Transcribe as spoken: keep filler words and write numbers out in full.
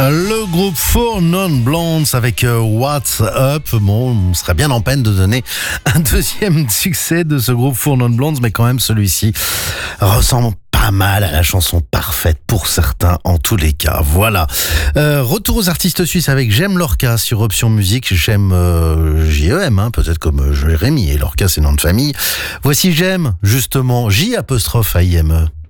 Le groupe Four Non Blondes avec euh, What's Up. Bon, on serait bien en peine de donner un deuxième succès de ce groupe Four Non Blondes, mais quand même celui-ci ressemble pas mal à la chanson parfaite pour certains en tous les cas. Voilà. Euh, retour aux artistes suisses avec J'aime Lorca sur Option Musique. J'aime euh, J E M, hein, peut-être comme euh, Jérémy, et Lorca c'est nom de famille. Voici J'aime justement J apostrophe A I M E.